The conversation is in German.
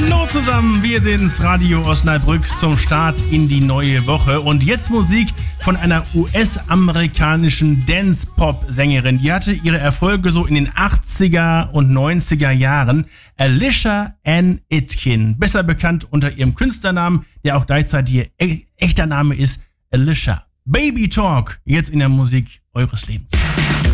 Hallo zusammen, wir sind's, Radio Osnabrück zum Start in die neue Woche. Und jetzt Musik von einer US-amerikanischen Dance-Pop-Sängerin. Die hatte ihre Erfolge so in den 80er und 90er Jahren. Alicia Ann Itkin, besser bekannt unter ihrem Künstlernamen, der auch gleichzeitig ihr echter Name ist, Alicia. Baby Talk, jetzt in der Musik eures Lebens.